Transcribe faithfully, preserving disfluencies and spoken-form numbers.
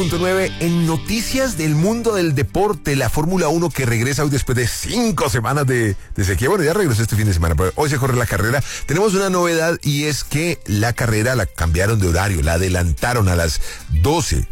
punto nueve en noticias del mundo del deporte, la Fórmula uno que regresa hoy después de cinco semanas de, de sequía. Bueno, ya regresó este fin de semana, pero hoy se corre la carrera. Tenemos una novedad y es que la carrera la cambiaron de horario, la adelantaron a las doce